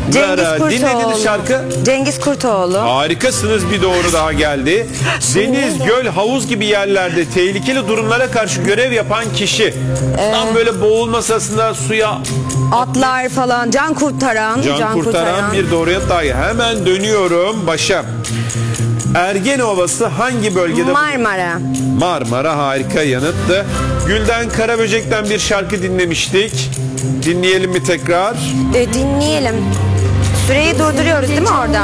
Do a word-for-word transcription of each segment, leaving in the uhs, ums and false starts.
Cengiz Nara. Kurtoğlu. Dinlediğiniz şarkı? Cengiz Kurtoğlu. Harikasınız, bir doğru daha geldi. Deniz, göl, havuz gibi yerlerde tehlikeli durumlara karşı görev yapan kişi. Tam böyle boğulma sırasında suya Atlar falan. Can kurtaran. can, kurtaran, bir doğru yanıt daha. Hemen dönüyorum başa. Ergene Ovası hangi bölgede? Marmara. Marmara, harika yanıttı. Gülden Karaböcek'ten bir şarkı dinlemiştik. Dinleyelim mi tekrar? E, dinleyelim. Süreyi durduruyoruz değil mi orada?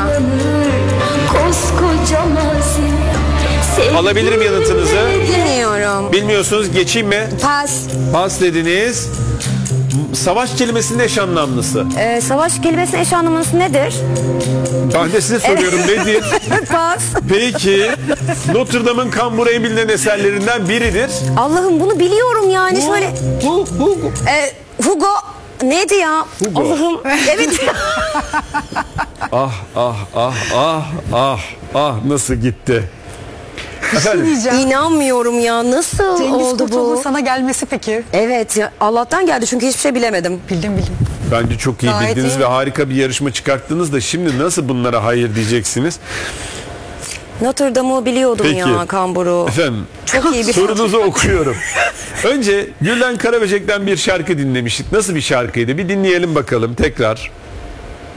Alabilirim yanıtınızı. Bilmiyorum. Bilmiyorsunuz, geçeyim mi? Pas. Pas dediniz. Savaş kelimesinin eş anlamlısı. E, savaş kelimesinin eş anlamlısı nedir? Ben de size soruyorum, nedir? Pas. Peki, Notre Dame'ın kamburu en bilinen eserlerinden biridir. Allah'ım bunu biliyorum yani. Şöyle. Hu, hu, hu. E, Hugo neydi ya? Hugo. Allah'ım. Evet. Ah, ah, ah, ah, ah, ah, nasıl gitti? Efendim? Diyeceğim. İnanmıyorum ya. Nasıl Cengiz oldu Kurtoğlu'nun bu? sana gelmesi peki? Evet ya, Allah'tan geldi çünkü hiçbir şey bilemedim. Bildim bildim. Bence çok iyi Gayet bildiniz iyi. ve harika bir yarışma çıkarttınız da şimdi nasıl bunlara hayır diyeceksiniz? Notre Dame'ı biliyordum Peki. ya, kamburu. Efendim, Çok iyi bir sorunuzu okuyorum. Önce Gülden Karaböcek'ten bir şarkı dinlemiştik. Nasıl bir şarkıydı? Bir dinleyelim bakalım tekrar.